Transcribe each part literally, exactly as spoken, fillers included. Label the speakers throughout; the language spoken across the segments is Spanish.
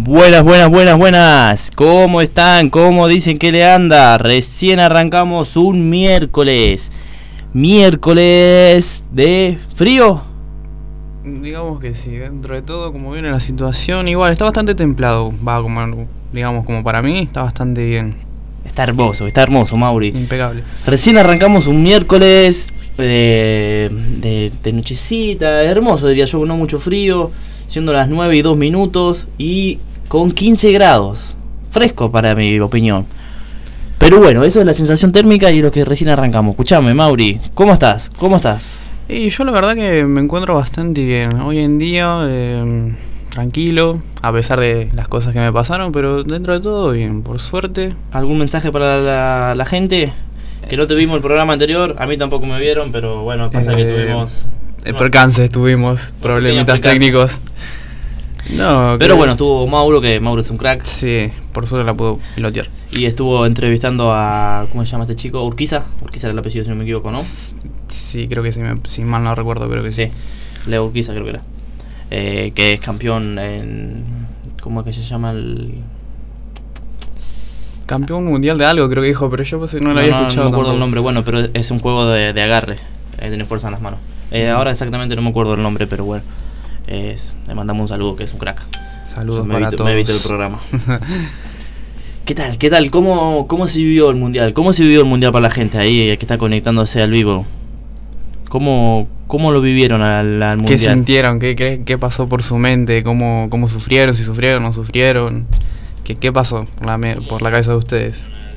Speaker 1: Buenas, buenas, buenas, buenas. ¿Cómo están? ¿Cómo dicen que le anda? Recién arrancamos un miércoles. Miércoles de frío.
Speaker 2: Digamos que sí, dentro de todo, como viene la situación, igual está bastante templado. Va, como, digamos, como para mí, está bastante bien.
Speaker 1: Está hermoso, está hermoso, Mauri.
Speaker 2: Impecable.
Speaker 1: Recién arrancamos un miércoles de, de, de nochecita, hermoso diría yo, no mucho frío, siendo las nueve y dos minutos y con quince grados. Fresco para mi opinión. Pero bueno, eso es la sensación térmica y lo que recién arrancamos. Escuchame, Mauri, ¿cómo estás? ¿Cómo estás?
Speaker 2: Y yo la verdad que me encuentro bastante bien. Hoy en día, eh, tranquilo, a pesar de las cosas que me pasaron, pero dentro de todo bien, por suerte.
Speaker 1: ¿Algún mensaje para la, la gente? Que no tuvimos el programa anterior, a mí tampoco me vieron, pero bueno, pasa eh, que tuvimos...
Speaker 2: El percance, tuvimos problemitas técnicos. No,
Speaker 1: pero bueno, estuvo Mauro, que Mauro es un crack.
Speaker 2: Sí, por suerte la pudo pilotear.
Speaker 1: Y estuvo entrevistando a... ¿Cómo se llama este chico? Urquiza. Urquiza era el apellido, si no me equivoco, ¿no?
Speaker 2: Sí, creo que sí, me, si mal no recuerdo, creo que sí.
Speaker 1: Sí, Leo Urquiza creo que era. Eh, que es campeón en... ¿Cómo es que se llama el...?
Speaker 2: Campeón mundial de algo, creo que dijo, pero yo pues no lo
Speaker 1: no,
Speaker 2: había
Speaker 1: no,
Speaker 2: escuchado.
Speaker 1: No me acuerdo
Speaker 2: tampoco.
Speaker 1: el nombre, bueno, pero es un juego de, de agarre. Eh, tener fuerza en las manos. Eh, ahora exactamente no me acuerdo el nombre, pero bueno. Es, le mandamos un saludo, que es un crack.
Speaker 2: Saludos
Speaker 1: me
Speaker 2: para
Speaker 1: evito,
Speaker 2: todos.
Speaker 1: Me evito el programa. ¿Qué tal? ¿Qué tal? ¿Cómo, ¿Cómo se vivió el mundial? ¿Cómo se vivió el mundial para la gente ahí que está conectándose al vivo? ¿Cómo, cómo lo vivieron al, al mundial?
Speaker 2: ¿Qué sintieron? ¿Qué, qué, qué pasó por su mente? ¿Cómo, cómo sufrieron? ¿Si sufrieron o no sufrieron? ¿Qué, qué pasó por la, por la cabeza de ustedes?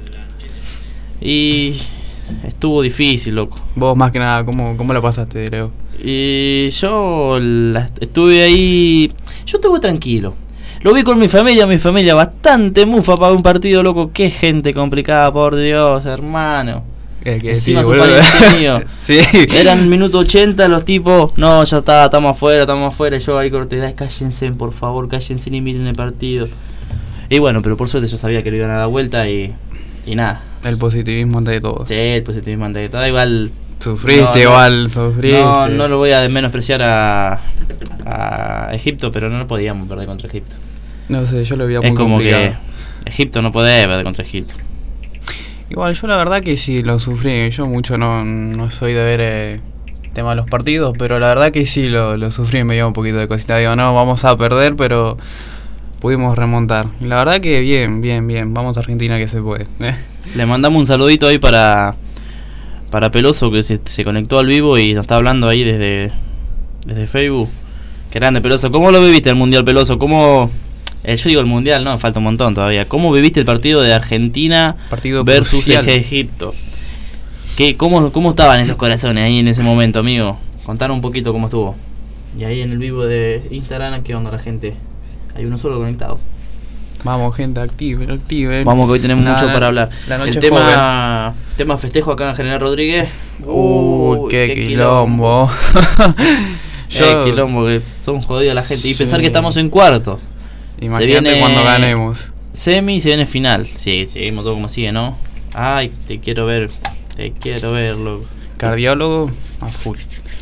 Speaker 1: Y estuvo difícil, loco.
Speaker 2: Vos más que nada, ¿cómo, cómo lo pasaste, Leo?
Speaker 1: Y yo la, estuve ahí... Yo estuve tranquilo. Lo vi con mi familia, mi familia bastante mufa para un partido, loco. Qué gente complicada, por Dios, hermano.
Speaker 2: ¿Qué, qué
Speaker 1: Encima
Speaker 2: sí,
Speaker 1: son parientes míos.
Speaker 2: Sí.
Speaker 1: Eran minuto ochenta los tipos. No, ya está, estamos afuera, estamos afuera. Y yo ahí corté, ay, cállense, por favor, cállense y miren el partido. Y bueno, pero por suerte yo sabía que lo iban a dar vuelta y, y nada.
Speaker 2: El positivismo ante de todo.
Speaker 1: Sí, el positivismo ante de todo. Igual...
Speaker 2: Sufriste
Speaker 1: no,
Speaker 2: igual,
Speaker 1: no,
Speaker 2: sufriste.
Speaker 1: No, no lo voy a menospreciar a, a Egipto, pero no podíamos perder contra Egipto.
Speaker 2: No sé, yo lo veía muy
Speaker 1: Es como
Speaker 2: complicado.
Speaker 1: que Egipto no puede perder contra Egipto.
Speaker 2: Igual yo la verdad que sí lo sufrí. Yo mucho no, no soy de ver eh, tema de los partidos, pero la verdad que sí lo, lo sufrí. Me dio un poquito de cosita. Digo, no, vamos a perder, pero pudimos remontar. Y la verdad que bien, bien, bien. Vamos a Argentina que se puede. ¿eh?
Speaker 1: Le mandamos un saludito ahí para... Para Peloso, que se, se conectó al vivo y nos está hablando ahí desde desde Facebook. Qué grande, Peloso. ¿Cómo lo viviste el mundial, Peloso? ¿Cómo? Eh, yo digo el mundial, no, falta un montón todavía. ¿Cómo viviste el partido de Argentina
Speaker 2: partido
Speaker 1: versus
Speaker 2: crucial.
Speaker 1: Egipto? ¿Qué, cómo, ¿Cómo estaban esos corazones ahí en ese momento, amigo? Contanos un poquito cómo estuvo. Y ahí en el vivo de Instagram, ¿qué onda la gente? Hay uno solo conectado.
Speaker 2: Vamos, gente, active, active.
Speaker 1: Vamos, que hoy tenemos
Speaker 2: la,
Speaker 1: mucho para hablar.
Speaker 2: La noche
Speaker 1: el tema, tema festejo acá en General Rodríguez.
Speaker 2: Uy, uh, qué, qué quilombo.
Speaker 1: Yo, eh, quilombo, que son jodidos la gente. Y sí. Pensar que estamos en cuarto.
Speaker 2: Imagínate se viene cuando ganemos.
Speaker 1: Semi y se viene final. Sí, seguimos todo como sigue, ¿no? Ay, te quiero ver. Te quiero ver, loco.
Speaker 2: Cardiólogo a full.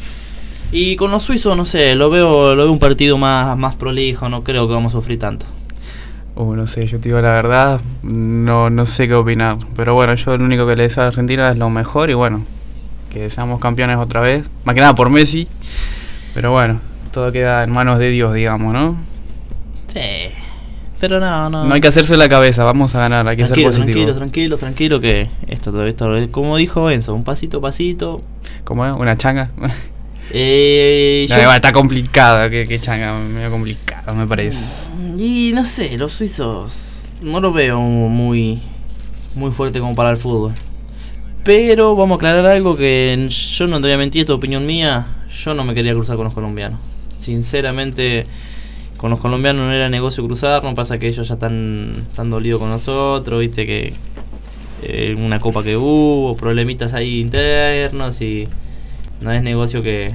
Speaker 1: Y con los suizos, no sé, lo veo, lo veo un partido más, más prolijo. No creo que vamos a sufrir tanto.
Speaker 2: Uh, no sé, yo te digo la verdad, no, no sé qué opinar. Pero bueno, yo lo único que le deseo a Argentina es lo mejor y bueno, que seamos campeones otra vez. Más que nada por Messi. Pero bueno, todo queda en manos de Dios, digamos, ¿no?
Speaker 1: Sí, pero no, no.
Speaker 2: No hay que hacerse la cabeza, vamos a ganar, hay que
Speaker 1: tranquilo,
Speaker 2: ser positivo.
Speaker 1: Tranquilo, tranquilo, tranquilo, que esto, esto, como dijo Enzo, un pasito a pasito.
Speaker 2: ¿Cómo es? ¿Una changa?
Speaker 1: Eh,
Speaker 2: no, yo... Está complicada, que, que changa, medio complicado me parece.
Speaker 1: Y no sé, los suizos no los veo muy muy fuerte como para el fútbol. Pero vamos a aclarar algo que yo no te voy a mentir, esta opinión mía. Yo no me quería cruzar con los colombianos. Sinceramente, con los colombianos no era negocio cruzar. No pasa que ellos ya están, están dolidos con nosotros, viste que eh, una copa que hubo, problemitas ahí internos y no es negocio que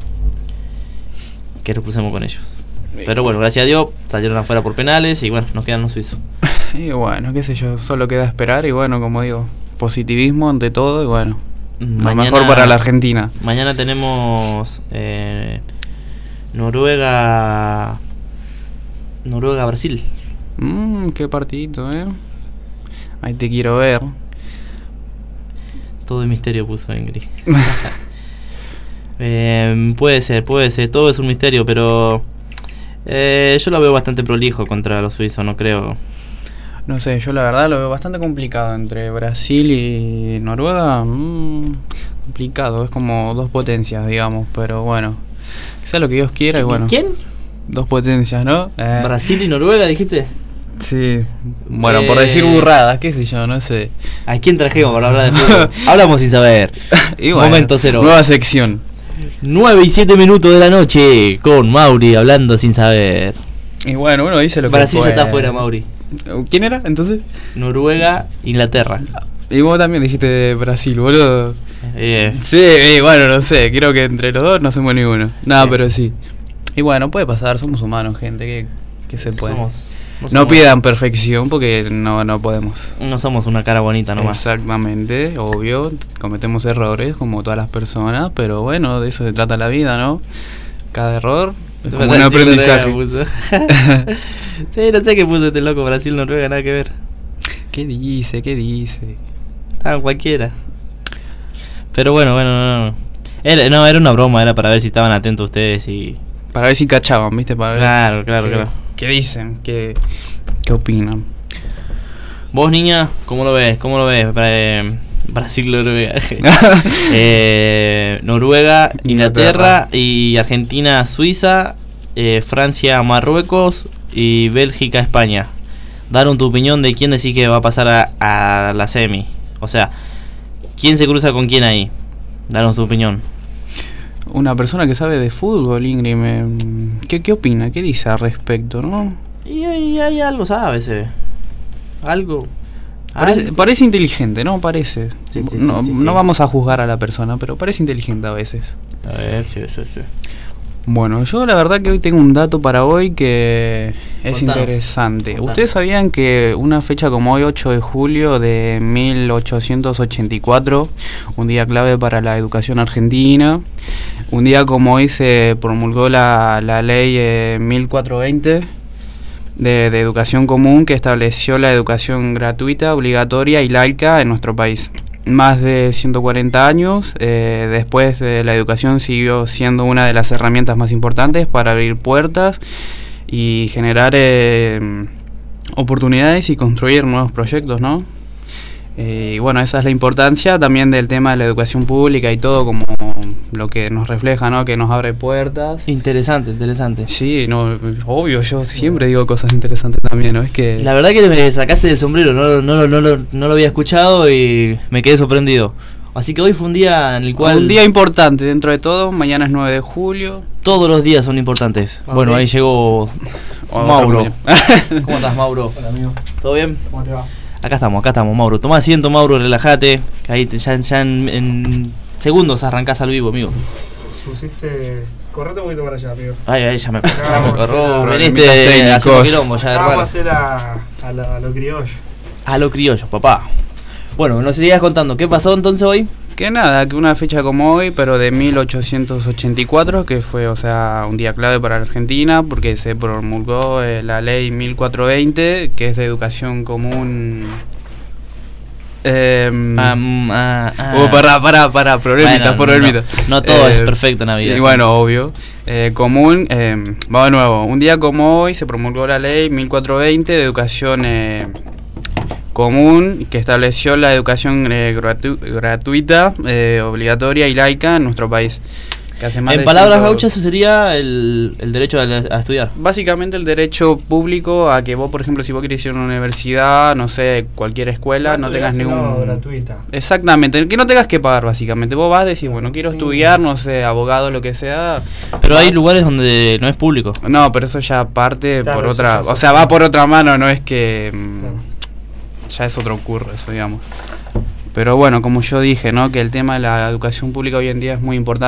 Speaker 1: que nos crucemos con ellos. Pero bueno, gracias a Dios salieron afuera por penales y bueno, nos quedan los suizos.
Speaker 2: Y bueno, qué sé yo, solo queda esperar y bueno, como digo, positivismo ante todo y bueno, mañana, lo mejor para la Argentina.
Speaker 1: Mañana tenemos eh, Noruega Noruega Brasil.
Speaker 2: Mmm, qué partidito, ¿eh? Ahí te quiero ver.
Speaker 1: Todo el misterio puso Ingrid. eh, puede ser, puede ser, todo es un misterio, pero eh, yo lo veo bastante prolijo contra los suizos, no creo.
Speaker 2: No sé, yo la verdad lo veo bastante complicado entre Brasil y Noruega. Mmm, complicado, es como dos potencias, digamos, pero bueno, que sea lo que Dios quiera y bueno.
Speaker 1: ¿Quién?
Speaker 2: Dos potencias, ¿no? Eh,
Speaker 1: Brasil y Noruega, dijiste.
Speaker 2: Sí, bueno,
Speaker 1: Eh,
Speaker 2: por decir burradas, qué sé yo, no sé.
Speaker 1: ¿A quién trajimos para hablar de fútbol? Hablamos sin saber.
Speaker 2: Y bueno,
Speaker 1: Momento cero.
Speaker 2: nueva sección.
Speaker 1: nueve y siete minutos de la noche con Mauri hablando sin saber.
Speaker 2: Y bueno, uno dice lo que
Speaker 1: Brasil ya
Speaker 2: puede.
Speaker 1: está afuera, Mauri.
Speaker 2: ¿Quién era entonces?
Speaker 1: Noruega, Inglaterra.
Speaker 2: Y vos también dijiste de Brasil, boludo.
Speaker 1: Eh,
Speaker 2: Sí, y bueno, no sé, creo que entre los dos no somos ninguno. No,
Speaker 1: Sí.
Speaker 2: pero sí. Y bueno, puede pasar, somos humanos, gente, que, que se puede.
Speaker 1: somos- no,
Speaker 2: No
Speaker 1: somos-
Speaker 2: pidan perfección porque no, no podemos.
Speaker 1: No somos una cara bonita nomás.
Speaker 2: Exactamente, obvio, cometemos errores como todas las personas, pero bueno, de eso se trata la vida, ¿no? Cada error es como un
Speaker 1: Brasil,
Speaker 2: aprendizaje.
Speaker 1: Noruega puso. Sí, no sé qué puso este loco, Brasil, Noruega, nada que ver.
Speaker 2: ¿Qué dice? ¿Qué dice?
Speaker 1: Ah, cualquiera. Pero bueno, bueno, no, no. Era, no, era una broma, era para ver si estaban atentos ustedes y...
Speaker 2: Para ver si cachaban, ¿viste? Para ver
Speaker 1: Claro, claro,
Speaker 2: qué,
Speaker 1: claro.
Speaker 2: qué dicen, qué, qué opinan.
Speaker 1: Vos, niña, ¿cómo lo ves? ¿Cómo lo ves? Eh, Brasil, Noruega. eh, Noruega, Inglaterra,
Speaker 2: Inglaterra.
Speaker 1: y Argentina, Suiza, eh, Francia, Marruecos y Bélgica, España. Daron tu opinión de quién decís que va a pasar a, a la semi. O sea, ¿quién se cruza con quién ahí? Danos tu opinión.
Speaker 2: Una persona que sabe de fútbol, Ingrid, me- ¿qué, ¿qué opina? ¿Qué dice al respecto, no?
Speaker 1: Y hay, hay algo, ¿sabes? Eh? Algo.
Speaker 2: Parece,
Speaker 1: algo.
Speaker 2: parece inteligente, ¿no? Parece.
Speaker 1: Sí, sí,
Speaker 2: no,
Speaker 1: sí, sí, sí.
Speaker 2: no vamos a juzgar a la persona, pero parece inteligente a veces.
Speaker 1: A ver, sí, sí, sí.
Speaker 2: Bueno, yo la verdad que hoy tengo un dato para hoy que es
Speaker 1: Contanos,
Speaker 2: interesante.
Speaker 1: contanos.
Speaker 2: ¿Ustedes sabían que una fecha como hoy, ocho de julio de mil ochocientos ochenta y cuatro, un día clave para la educación argentina, un día como hoy se promulgó la, la ley eh, mil cuatrocientos veinte de, de educación común que estableció la educación gratuita, obligatoria y laica en nuestro país? Más de ciento cuarenta años eh, después, eh, la educación siguió siendo una de las herramientas más importantes para abrir puertas y generar eh, oportunidades y construir nuevos proyectos, ¿no? Eh, y bueno, esa es la importancia también del tema de la educación pública y todo, como lo que nos refleja, ¿no? Que nos abre puertas.
Speaker 1: Interesante, interesante.
Speaker 2: Sí, no, obvio, yo siempre digo cosas interesantes también, ¿no? Es que...
Speaker 1: La verdad que me sacaste del sombrero, no, no, no, no, lo- no lo había escuchado y me quedé sorprendido. Así que hoy fue un día en el cual
Speaker 2: Un día importante dentro de todo, mañana es nueve de julio.
Speaker 1: todos los días son importantes.
Speaker 3: Ok.
Speaker 1: Bueno, ahí llegó
Speaker 2: Otro
Speaker 1: Mauro.
Speaker 2: compañero.
Speaker 1: ¿Cómo estás, Mauro?
Speaker 3: Hola amigo,
Speaker 1: ¿Todo bien?
Speaker 3: ¿cómo te va?
Speaker 1: Acá estamos, acá estamos, Mauro. Toma asiento, Mauro, relájate. Que ahí te- ya, ya en, en segundos arrancás al vivo, amigo.
Speaker 3: Pusiste... Correte un poquito para allá, amigo.
Speaker 1: Ay, ay, ya me,
Speaker 3: Acá
Speaker 1: ya me
Speaker 3: vamos a
Speaker 1: corro.
Speaker 3: hacer
Speaker 1: Veniste
Speaker 2: problemitas
Speaker 1: haciendo
Speaker 2: técnicos.
Speaker 1: quilombo ya,
Speaker 3: Vamos a
Speaker 1: hermano.
Speaker 3: hacer a, a, la- a lo criollo.
Speaker 1: A lo criollo, papá. Bueno, nos seguías contando. ¿Qué pasó entonces hoy?
Speaker 2: Que nada, que una fecha como hoy, pero de mil ochocientos ochenta y cuatro, que fue, o sea, un día clave para la Argentina, porque se promulgó eh, la ley mil cuatrocientos veinte, que es de educación común. Eh,
Speaker 1: Ah, mm, ah, ah.
Speaker 2: oh, pará, pará, pará, problemitas,
Speaker 1: Bueno,
Speaker 2: problemitas.
Speaker 1: No, no todo es
Speaker 2: Eh,
Speaker 1: perfecto en la vida.
Speaker 2: Y bueno, obvio. Eh, común, eh, va de nuevo. Un día como hoy se promulgó la ley mil cuatrocientos veinte de educación eh, común, que estableció la educación eh, gratu- gratuita, eh, obligatoria y laica en nuestro país. Que hace más
Speaker 1: En
Speaker 2: de
Speaker 1: palabras
Speaker 2: ciento-
Speaker 1: gauchas, eso sería el, el derecho a, a estudiar.
Speaker 2: Básicamente el derecho público a que vos, por ejemplo, si vos querés ir a una universidad, no sé, cualquier escuela, no tengas ningún...
Speaker 3: gratuita.
Speaker 2: Exactamente, que no tengas que pagar básicamente. Vos vas a decir, bueno, quiero
Speaker 3: Sí.
Speaker 2: estudiar, no sé, abogado, lo que sea.
Speaker 1: Pero hay
Speaker 2: vas-
Speaker 1: lugares donde no es público.
Speaker 2: No, pero eso ya parte
Speaker 3: Claro,
Speaker 2: por
Speaker 3: eso
Speaker 2: otra...
Speaker 3: ya se
Speaker 2: O sea,
Speaker 3: sabe.
Speaker 2: va por otra mano, no es que... mm,
Speaker 3: Claro.
Speaker 2: Ya es otro curro eso, digamos. Pero bueno, como yo dije, ¿no? Que el tema de la educación pública hoy en día es muy importante.